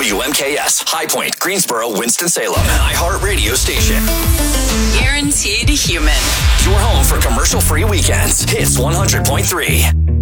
WMKS, High Point, Greensboro, Winston-Salem, an iHeart radio station. Guaranteed human. Your home for commercial-free weekends. Hits 100.3.